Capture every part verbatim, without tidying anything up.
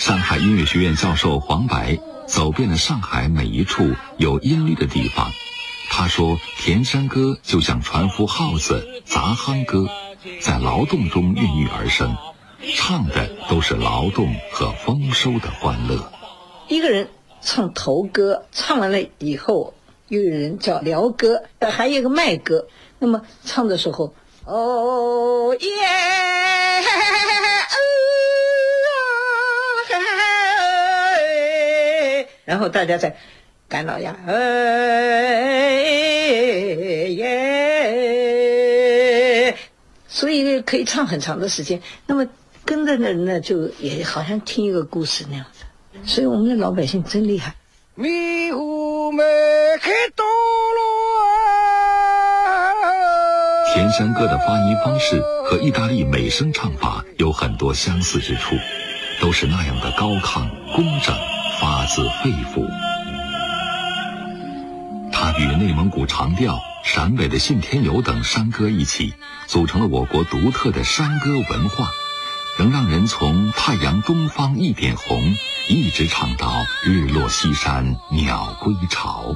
上海音乐学院教授黄白走遍了上海每一处有音律的地方。他说，田山歌就像船夫号子、杂夯歌，在劳动中孕育而生，唱的都是劳动和丰收的欢乐。 一个人唱头歌，唱完了以后，又有人叫撩歌，还有一个卖歌。那么唱的时候，哦耶，然后大家在干老鸭，哎耶，所以可以唱很长的时间。那么跟着的人呢，就也好像听一个故事那样子。所以我们的老百姓真厉害。 田山歌的发音方式和意大利美声唱法有很多相似之处，都是那样的高亢、工整，发自肺腑。它与内蒙古长调、陕北的信天游等山歌一起，组成了我国独特的山歌文化，能让人从太阳东方一点红，一直唱到日落西山鸟归巢。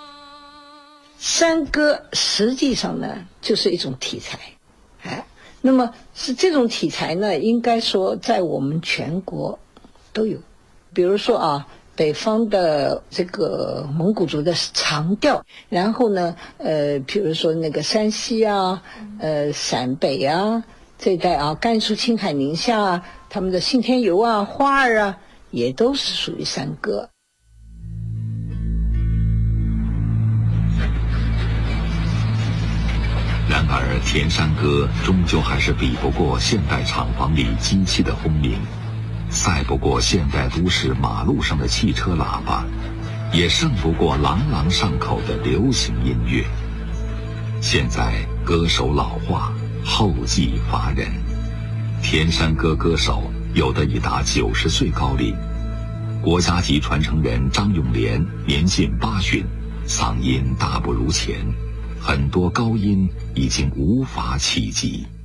山歌实际上呢，就是一种题材，哎，那么是这种题材呢，应该说在我们全国都有。比如说啊，北方的这个蒙古族的长调，然后呢，呃，比如说那个山西啊，呃，陕北啊这一带啊，甘肃、青海、宁夏啊，他们的信天游啊、花儿啊，也都是属于山歌。 然而，田山歌终究还是比不过现代厂房里机器的轰鸣，赛不过现代都市马路上的汽车喇叭，也胜不过朗朗上口的流行音乐。现在歌手老化，后继乏人。田山歌歌手有的已达九十岁高龄，国家级传承人张永莲年近八旬，嗓音大不如前，很多高音已经无法企及。